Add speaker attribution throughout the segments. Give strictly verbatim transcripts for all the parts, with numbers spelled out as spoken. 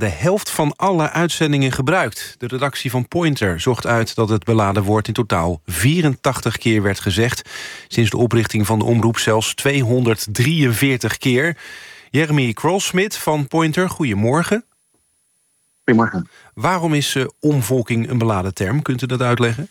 Speaker 1: de helft van alle uitzendingen gebruikt. De redactie van Pointer zocht uit dat het beladen woord in totaal vierentachtig keer werd gezegd. Sinds de oprichting van de omroep zelfs tweehonderddrieënveertig keer. Jeremy Krolsmit van Pointer, goedemorgen.
Speaker 2: Goedemorgen.
Speaker 1: Waarom is uh, omvolking een beladen term? Kunt u dat uitleggen?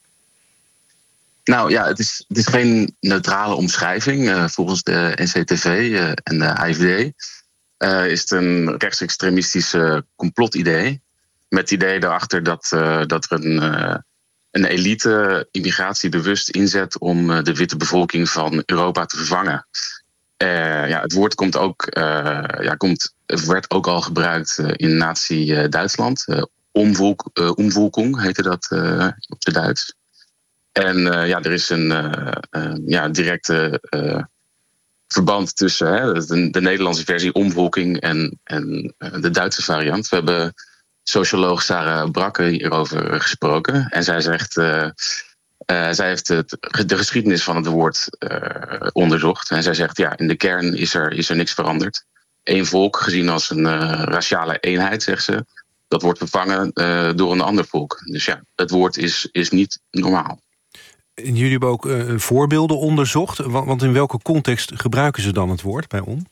Speaker 2: Nou ja, het is, het is geen neutrale omschrijving. Uh, volgens de N C T V uh, en de A I V D uh, is het een rechtsextremistische complotidee. Met het idee daarachter dat, uh, dat er een, uh, een elite immigratie bewust inzet om uh, de witte bevolking van Europa te vervangen. Uh, ja, het woord komt ook, uh, ja, komt, werd ook al gebruikt uh, in Nazi-Duitsland. Uh, omvolk, uh, omvolking heette dat uh, op het Duits. En uh, ja, er is een uh, uh, ja, directe uh, verband tussen hè, de, de Nederlandse versie omvolking en, en uh, de Duitse variant. We hebben socioloog Sarah Brakke hierover gesproken. En zij zegt, uh, uh, zij heeft het, de geschiedenis van het woord uh, onderzocht. En zij zegt, ja, in de kern is er, is er niks veranderd. Eén volk, gezien als een uh, raciale eenheid, zegt ze, dat wordt vervangen uh, door een ander volk. Dus ja, het woord is, is niet normaal.
Speaker 1: En jullie hebben ook uh, voorbeelden onderzocht. Want in welke context gebruiken ze dan het woord bij om?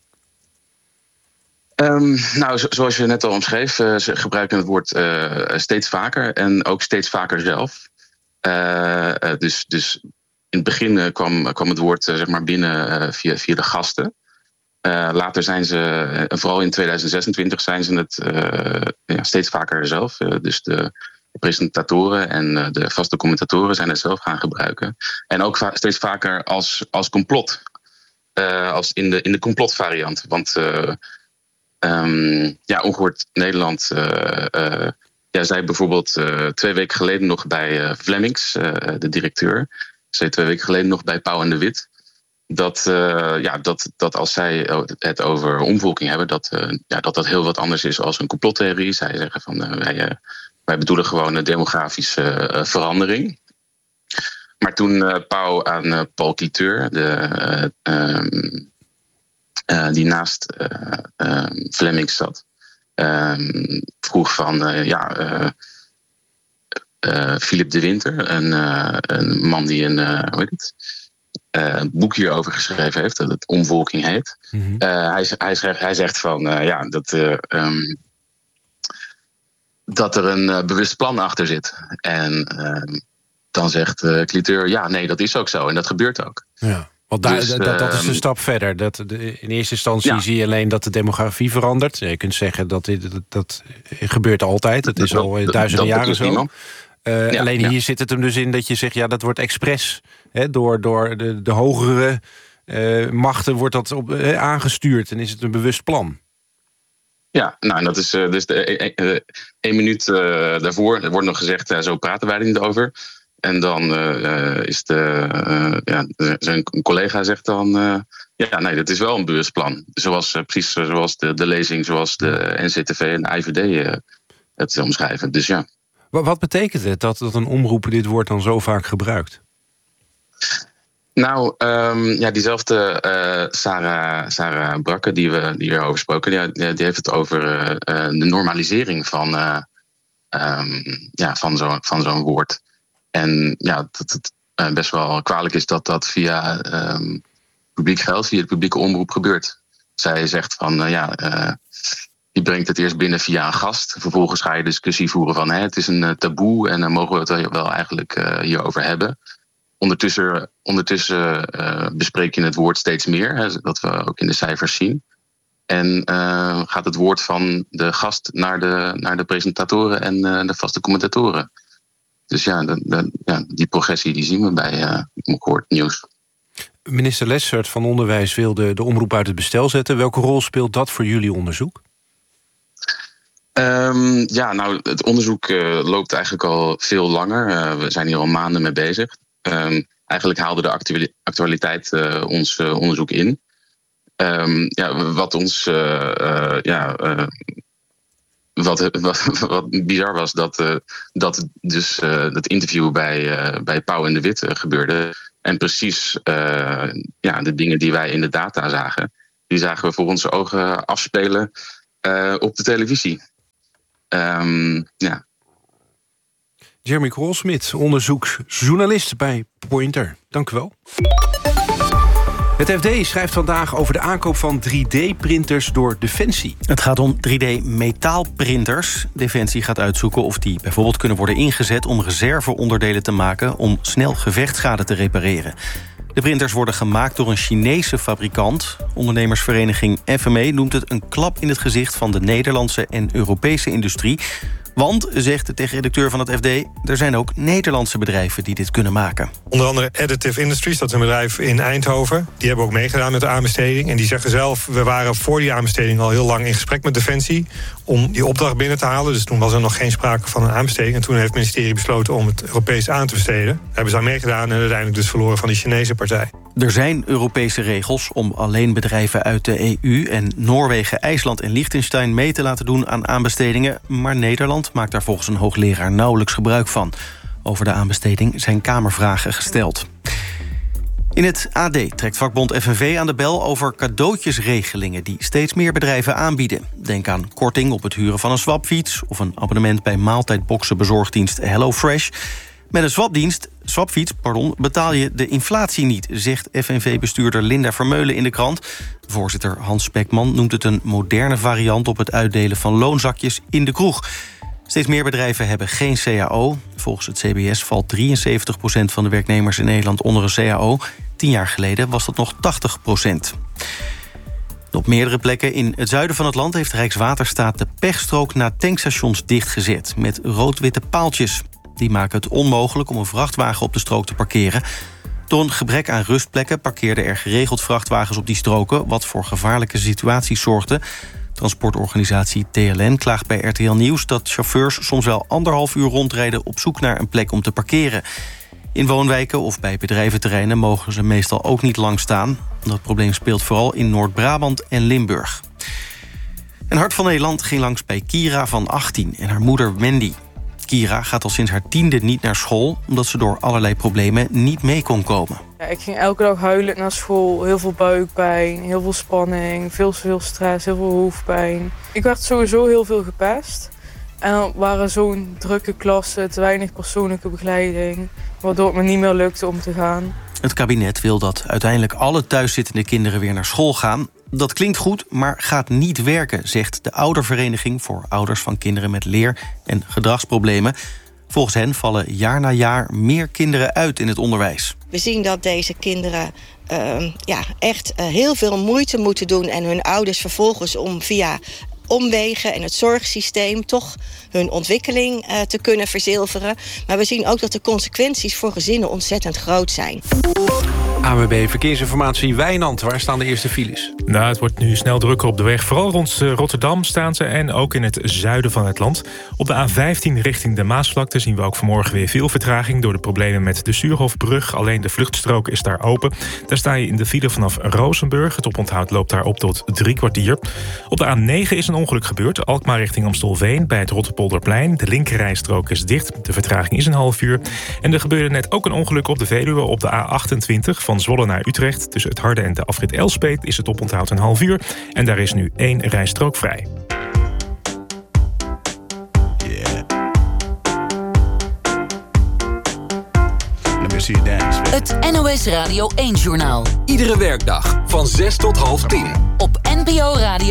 Speaker 2: Um, nou, zo, zoals je net al omschreef, uh, ze gebruiken het woord uh, steeds vaker en ook steeds vaker zelf. Uh, uh, dus, dus in het begin uh, kwam, kwam het woord uh, zeg maar binnen uh, via, via de gasten. Uh, later zijn ze, uh, vooral in tweeduizend zesentwintig, zijn ze het uh, ja, steeds vaker zelf. Uh, dus de De presentatoren en de vaste commentatoren zijn het zelf gaan gebruiken. En ook va- steeds vaker als, als complot. Uh, als in de, in de complotvariant. Want uh, um, ja, Ongehoord Nederland uh, uh, ja, zei bijvoorbeeld uh, twee weken geleden nog bij uh, Flemings, uh, de directeur. Zei twee weken geleden nog bij Pauw en de Wit. Dat, uh, ja, dat, dat als zij het over omvolking hebben, dat, uh, ja, dat dat heel wat anders is als een complottheorie. Zij zeggen van uh, wij... Uh, Wij bedoelen gewoon een demografische uh, verandering. Maar toen uh, Pauw aan uh, Paul Cliteur, de, uh, um, uh, die naast uh, uh, Flemings zat, um, vroeg van uh, ja, uh, uh, Philip de Winter, een, uh, een man die een, uh, hoe heet het, uh, een boek hierover geschreven heeft, dat het Omvolking heet. Mm-hmm. Uh, hij, hij, zegt, hij zegt van uh, ja, dat. Uh, um, dat er een uh, bewust plan achter zit. En uh, dan zegt uh, Cliteur, ja, nee, dat is ook zo. En dat gebeurt ook.
Speaker 1: Ja, want daar,
Speaker 2: dus,
Speaker 1: dat, dat is een
Speaker 2: uh,
Speaker 1: stap verder. Dat de, in eerste instantie ja. zie je alleen dat de demografie verandert. Je kunt zeggen, dat dit, dat, dat gebeurt altijd. Het is dat, al duizenden dat, dat jaren zo. Uh, ja, alleen hier ja. zit het hem dus in dat je zegt, ja, dat wordt expres. Hè, door door de, de hogere uh, machten wordt dat op, uh, aangestuurd. En is het een bewust plan.
Speaker 2: Ja, nou, en dat is uh, dus de, uh, uh, één minuut uh, daarvoor. Er wordt nog gezegd, uh, zo praten wij er niet over. En dan uh, is de, uh, ja, zijn collega zegt dan, uh, ja, nee, dat is wel een bewust plan. Zoals, uh, precies zoals de, de lezing, zoals de N C T V en de A I V D uh, het omschrijven. Dus ja.
Speaker 1: Wat betekent het dat, dat een omroep dit woord dan zo vaak gebruikt?
Speaker 2: Nou, um, ja, diezelfde uh, Sarah, Sarah Brakke die we die erover spraken, die, die heeft het over uh, uh, de normalisering van, uh, um, ja, van, zo, van zo'n woord. En ja, dat het uh, best wel kwalijk is dat dat via um, publiek geld, via de publieke omroep gebeurt. Zij zegt van, uh, ja, uh, je brengt het eerst binnen via een gast. Vervolgens ga je discussie voeren van, hè, het is een uh, taboe en dan uh, mogen we het wel eigenlijk uh, hierover hebben. Ondertussen, ondertussen uh, bespreek je het woord steeds meer, hè, dat we ook in de cijfers zien. En uh, gaat het woord van de gast naar de, naar de presentatoren en uh, de vaste commentatoren. Dus ja, de, de, ja, die progressie die zien we bij uh, Ongehoord Nieuws.
Speaker 1: Minister Lessert van Onderwijs wil de, de omroep uit het bestel zetten. Welke rol speelt dat voor jullie onderzoek?
Speaker 2: Um, ja, nou, het onderzoek uh, loopt eigenlijk al veel langer. Uh, we zijn hier al maanden mee bezig. Um, eigenlijk haalde de actuali- actualiteit uh, ons uh, onderzoek in. Um, ja, wat ons uh, uh, ja, uh, wat, wat, wat bizar was, dat, uh, dat dus uh, dat interview bij, uh, bij Pauw en de Wit uh, gebeurde. En precies uh, ja, de dingen die wij in de data zagen, die zagen we voor onze ogen afspelen uh, op de televisie. Um, ja.
Speaker 1: Jeremy Koolsmit, onderzoeksjournalist bij Pointer. Dank u wel. Het F D schrijft vandaag over de aankoop van drie D-printers door Defensie.
Speaker 3: Het gaat om drie D-metaalprinters. Defensie gaat uitzoeken of die bijvoorbeeld kunnen worden ingezet om reserveonderdelen te maken om snel gevechtsschade te repareren. De printers worden gemaakt door een Chinese fabrikant. Ondernemersvereniging F M E noemt het een klap in het gezicht van de Nederlandse en Europese industrie. Want, zegt de tegenredacteur van het F D, er zijn ook Nederlandse bedrijven die dit kunnen maken.
Speaker 4: Onder andere Additive Industries, dat is een bedrijf in Eindhoven. Die hebben ook meegedaan met de aanbesteding. En die zeggen zelf, we waren voor die aanbesteding al heel lang in gesprek met Defensie om die opdracht binnen te halen. Dus toen was er nog geen sprake van een aanbesteding. En toen heeft het ministerie besloten om het Europees aan te besteden. Daar hebben ze aan meegedaan en uiteindelijk dus verloren van die Chinese partij.
Speaker 3: Er zijn Europese regels om alleen bedrijven uit de E U en Noorwegen, IJsland en Liechtenstein mee te laten doen aan aanbestedingen. Maar Nederland maakt daar volgens een hoogleraar nauwelijks gebruik van. Over de aanbesteding zijn kamervragen gesteld. In het A D trekt vakbond F N V aan de bel over cadeautjesregelingen die steeds meer bedrijven aanbieden. Denk aan korting op het huren van een swapfiets of een abonnement bij maaltijdboxen bezorgdienst HelloFresh. Met een swapdienst, swapfiets pardon, betaal je de inflatie niet, zegt F N V-bestuurder Linda Vermeulen in de krant. Voorzitter Hans Spekman noemt het een moderne variant op het uitdelen van loonzakjes in de kroeg. Steeds meer bedrijven hebben geen C A O. Volgens het C B S valt drieënzeventig procent van de werknemers in Nederland onder een C A O. Tien jaar geleden was dat nog tachtig procent. Op meerdere plekken in het zuiden van het land heeft Rijkswaterstaat de pechstrook naar tankstations dichtgezet met rood-witte paaltjes. Die maken het onmogelijk om een vrachtwagen op de strook te parkeren. Door een gebrek aan rustplekken parkeerden er geregeld vrachtwagens op die stroken, wat voor gevaarlijke situaties zorgde. Transportorganisatie T L N klaagt bij R T L Nieuws dat chauffeurs soms wel anderhalf uur rondrijden op zoek naar een plek om te parkeren. In woonwijken of bij bedrijventerreinen mogen ze meestal ook niet lang staan. Dat probleem speelt vooral in Noord-Brabant en Limburg. Een Hart van Nederland ging langs bij Kira van achttien en haar moeder Wendy. Kira gaat al sinds haar tiende niet naar school, omdat ze door allerlei problemen niet mee kon komen.
Speaker 5: Ja, ik ging elke dag huilend naar school. Heel veel buikpijn, heel veel spanning, veel, veel stress, heel veel hoofdpijn. Ik werd sowieso heel veel gepest. En dan waren zo'n drukke klassen, te weinig persoonlijke begeleiding, waardoor het me niet meer lukte om te gaan.
Speaker 3: Het kabinet wil dat uiteindelijk alle thuiszittende kinderen weer naar school gaan. Dat klinkt goed, maar gaat niet werken, zegt de oudervereniging voor ouders van kinderen met leer- en gedragsproblemen. Volgens hen vallen jaar na jaar meer kinderen uit in het onderwijs.
Speaker 6: We zien dat deze kinderen uh, ja, echt uh, heel veel moeite moeten doen en hun ouders vervolgens om via omwegen en het zorgsysteem toch hun ontwikkeling uh, te kunnen verzilveren. Maar we zien ook dat de consequenties voor gezinnen ontzettend groot zijn.
Speaker 1: A W B Verkeersinformatie Wijnand, waar staan de eerste files?
Speaker 7: Nou, het wordt nu snel drukker op de weg. Vooral rond Rotterdam staan ze en ook in het zuiden van het land. Op de A vijftien richting de Maasvlakte zien we ook vanmorgen weer veel vertraging door de problemen met de Suurhofbrug. Alleen de vluchtstrook is daar open. Daar sta je in de file vanaf Rozenburg. Het oponthoud loopt daar op tot drie kwartier. Op de A negen is een ongeluk gebeurd. Alkmaar richting Amstelveen bij het Rotterpolderplein. De linkerrijstrook is dicht. De vertraging is een half uur. En er gebeurde net ook een ongeluk op de Veluwe op de A achtentwintig van Zwolle naar Utrecht. Tussen het Harde en de afrit Elspeet is het oponthoud een half uur. En daar is nu één rijstrook vrij.
Speaker 8: Het N O S Radio één-journaal.
Speaker 9: Iedere werkdag van zes tot half tien.
Speaker 8: Op N P O Radio